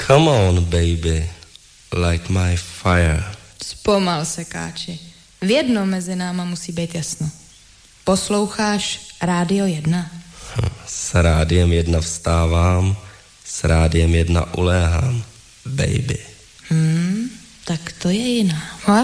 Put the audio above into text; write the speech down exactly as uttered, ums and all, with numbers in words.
Come on, baby, light my fire. Zpomal se, Káči. V jedno mezi náma musí být jasno. Posloucháš Rádio jedna? S Rádiem jedna vstávám, s Rádiem jedna uléhám, baby. Hmm, tak to je jiná. Ha?